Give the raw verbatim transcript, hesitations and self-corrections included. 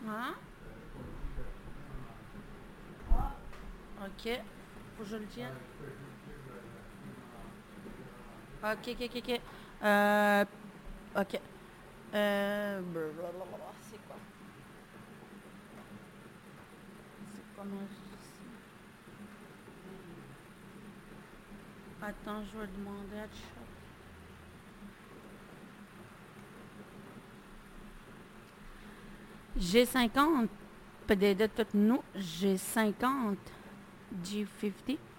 Uh-huh. OK. Faut que je le tienne. OK, OK, OK, OK. Euh, OK. Euh, blablabla, c'est quoi? C'est comment je dis ça? Attends, je vais demander à chat. G cinquante, peut-être tout nous, G cinquante, G cinquante.